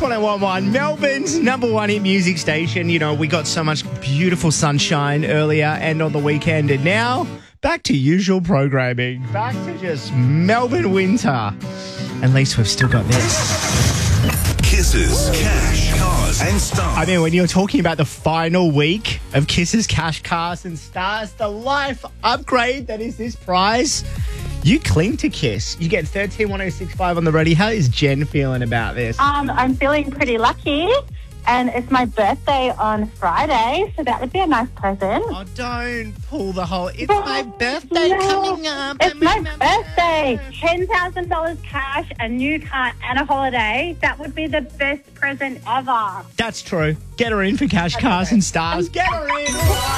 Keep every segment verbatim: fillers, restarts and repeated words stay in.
one oh one point one, Melbourne's number one hit music station. You know, we got so much beautiful sunshine earlier and on the weekend, and now back to usual programming. Back to just Melbourne winter. At least we've still got this. Kisses, cash, cars, and stars. I mean, when you're talking about the final week of Kisses, Cash, Cars, and Stars, the life upgrade that is this prize, you cling to Kiss. You get thirteen one oh six five on the roadie. How is Jen feeling about this? Um, I'm feeling pretty lucky, and it's my birthday on Friday, so that would be a nice present. Oh, don't pull the whole... It's my birthday No, coming up. It's my birthday. ten thousand dollars cash, a new car, and a holiday. That would be the best present ever. That's true. Get her in for Cash, Cars, and Stars. Get her in.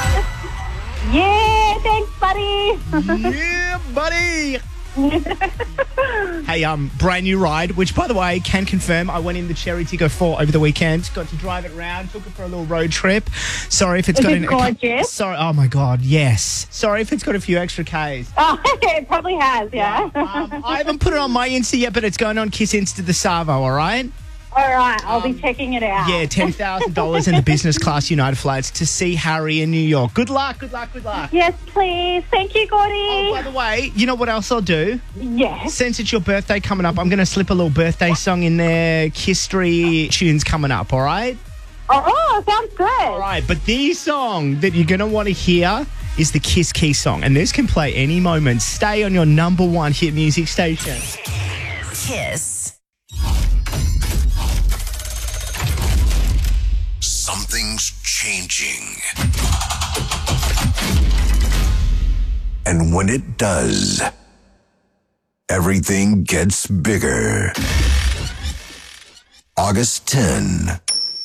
Yeah, thanks, buddy. Yeah, buddy. Hey, um, brand new ride, which, by the way, can confirm I went in the Cherry Tiggo four over the weekend. Got to drive it around, took it for a little road trip. Sorry if it's Is got it an... gorgeous? Sorry, oh my God, yes. Sorry if it's got a few extra Ks. Oh, it probably has, yeah. Um, I haven't put it on my Insta yet, but it's going on Kiss Insta the Savo, all right? All right, I'll be checking it out. Yeah, ten thousand dollars in the business class United flights to see Harry in New York. Good luck, good luck, good luck. Yes, please. Thank you, Gordy. Oh, by the way, you know what else I'll do? Yes. Since it's your birthday coming up, I'm going to slip a little birthday song in there. History tunes coming up, all right? Oh, sounds good. All right, but the song that you're going to want to hear is the Kiss Key song, and this can play any moment. Stay on your number one hit music station. Kiss. Something's changing. And when it does, everything gets bigger. August tenth.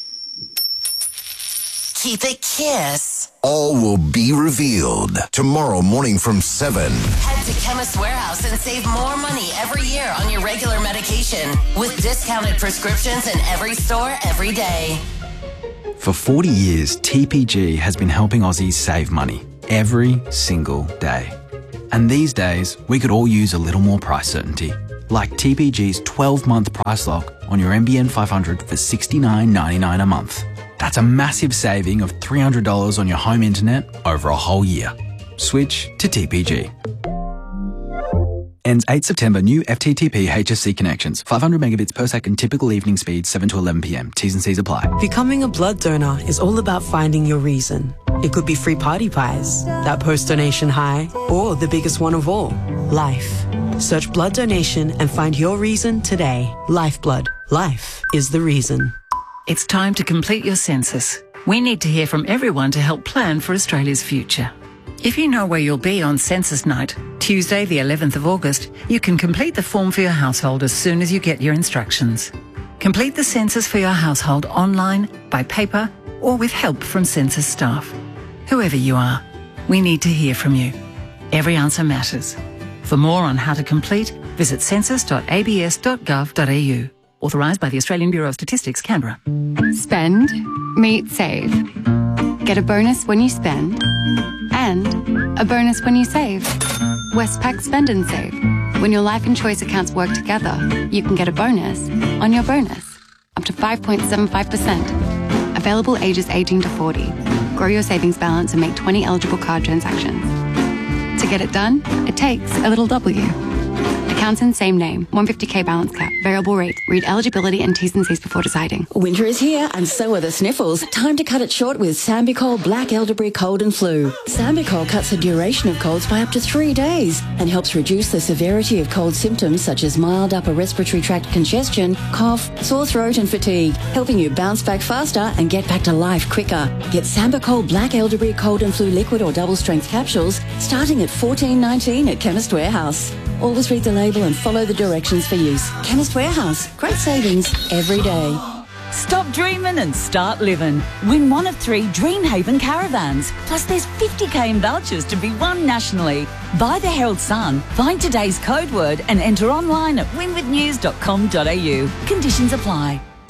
Keep it Kiss. All will be revealed tomorrow morning from seven. Head to Chemist Warehouse and save more money every year on your regular medication with discounted prescriptions in every store every day. For forty years, T P G has been helping Aussies save money every single day. And these days, we could all use a little more price certainty, like T P G's twelve-month price lock on your M B N five hundred for sixty-nine ninety-nine a month. That's a massive saving of three hundred dollars on your home internet over a whole year. Switch to T P G. Ends eighth September. New F T T P H S C connections. five hundred megabits per second. Typical evening speed. seven to eleven p.m. T's and C's apply. Becoming a blood donor is all about finding your reason. It could be free party pies, that post-donation high, or the biggest one of all, life. Search blood donation and find your reason today. Lifeblood. Life is the reason. It's time to complete your census. We need to hear from everyone to help plan for Australia's future. If you know where you'll be on census night, Tuesday the eleventh of August, you can complete the form for your household as soon as you get your instructions. Complete the census for your household online, by paper, or with help from census staff. Whoever you are, we need to hear from you. Every answer matters. For more on how to complete, visit census dot a b s dot gov dot a u. Authorised by the Australian Bureau of Statistics, Canberra. Spend, meet, save. Get a bonus when you spend, and a bonus when you save. Westpac Spend and Save. When your life and choice accounts work together, you can get a bonus on your bonus, up to five point seven five percent. Available ages eighteen to forty. Grow your savings balance and make twenty eligible card transactions. To get it done, it takes a little W. Accounts in same name, one hundred fifty k balance cap, variable rate. Read eligibility and T's and C's before deciding. Winter is here and so are the sniffles. Time to cut it short with Sambicol Black Elderberry Cold and Flu. Sambicol cuts the duration of colds by up to three days and helps reduce the severity of cold symptoms such as mild upper respiratory tract congestion, cough, sore throat and fatigue, helping you bounce back faster and get back to life quicker. Get Sambicol Black Elderberry Cold and Flu liquid or double strength capsules starting at fourteen nineteen at Chemist Warehouse. Always read the label and follow the directions for use. Chemist Warehouse. Great savings every day. Stop dreaming and start living. Win one of three Dreamhaven caravans. Plus there's fifty k in vouchers to be won nationally. Buy the Herald Sun, find today's code word and enter online at win with news dot com dot a u. Conditions apply.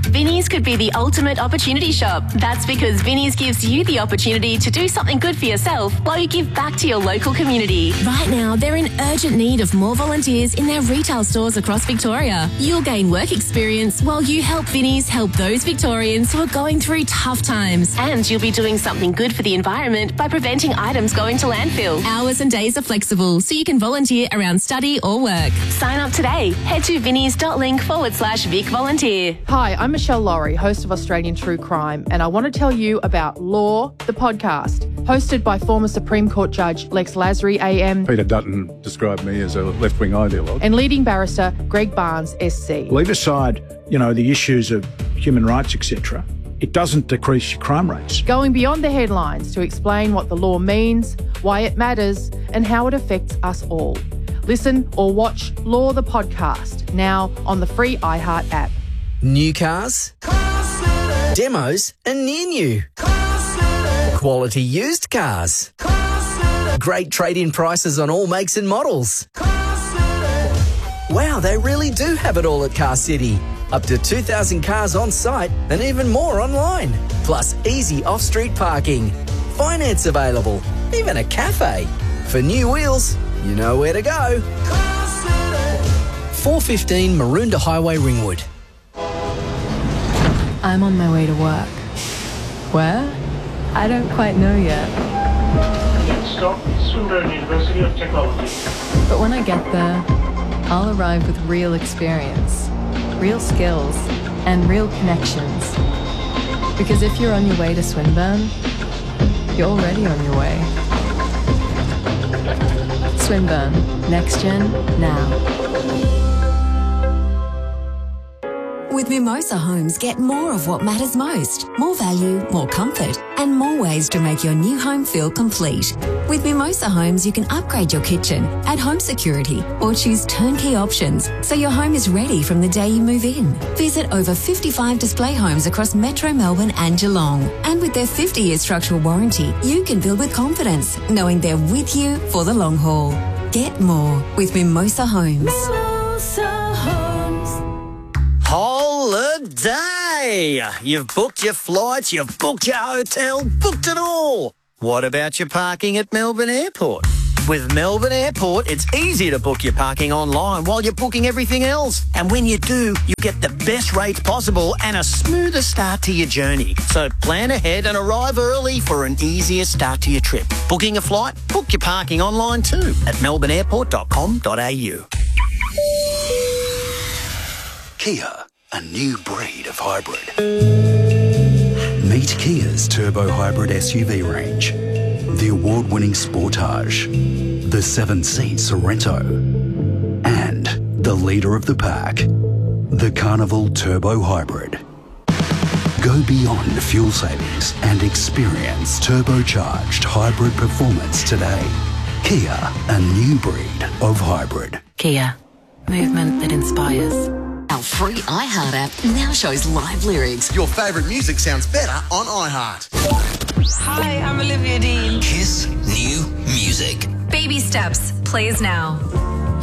Vinnie's could be the ultimate opportunity shop. That's because Vinnie's gives you the opportunity to do something good for yourself while you give back to your local community. Right now, they're in urgent need of more volunteers in their retail stores across Victoria. You'll gain work experience while you help Vinnie's help those Victorians who are going through tough times. And you'll be doing something good for the environment by preventing items going to landfill. Hours and days are flexible, so you can volunteer around study or work. Sign up today. Head to vinnies.link forward slash Vic Volunteer. Hi, I'm Michelle Laurie, host of Australian True Crime, and I want to tell you about Law, the podcast, hosted by former Supreme Court Judge Lex Lasry A M. Peter Dutton described me as a left-wing ideologue. And leading barrister Greg Barnes S C. Leave aside, you know, the issues of human rights, et cetera. It doesn't decrease your crime rates. Going beyond the headlines to explain what the law means, why it matters, and how it affects us all. Listen or watch Law the Podcast, now on the free iHeart app. New cars, demos and near new, quality used cars, great trade-in prices on all makes and models. Wow, they really do have it all at Car City. Up to two thousand cars on site and even more online. Plus easy off-street parking, finance available, even a cafe. For new wheels, you know where to go. four fifteen Maroondah Highway, Ringwood. I'm on my way to work. Where? I don't quite know yet. Next stop, Swinburne University of Technology. But when I get there, I'll arrive with real experience, real skills, and real connections. Because if you're on your way to Swinburne, you're already on your way. Swinburne, next gen, now. With Mimosa Homes, get more of what matters most. More value, more comfort, and more ways to make your new home feel complete. With Mimosa Homes, you can upgrade your kitchen, add home security, or choose turnkey options so your home is ready from the day you move in. Visit over fifty-five display homes across Metro Melbourne and Geelong. And with their fifty-year structural warranty, you can build with confidence, knowing they're with you for the long haul. Get more with Mimosa Homes. Mimosa Homes. Holiday! You've booked your flights, you've booked your hotel, booked it all. What about your parking at Melbourne Airport? With Melbourne Airport, it's easy to book your parking online while you're booking everything else. And when you do, you get the best rates possible and a smoother start to your journey. So plan ahead and arrive early for an easier start to your trip. Booking a flight? Book your parking online too at melbourne airport dot com dot a u. Kia, a new breed of hybrid. Meet Kia's turbo hybrid S U V range. The award-winning Sportage, the seven-seat Sorento, and the leader of the pack, the Carnival Turbo Hybrid. Go beyond fuel savings and experience turbocharged hybrid performance today. Kia, a new breed of hybrid. Kia, movement that inspires. Our free iHeart app now shows live lyrics. Your favourite music sounds better on iHeart. Hi, I'm Olivia Dean. Kiss new music. Baby Steps plays now.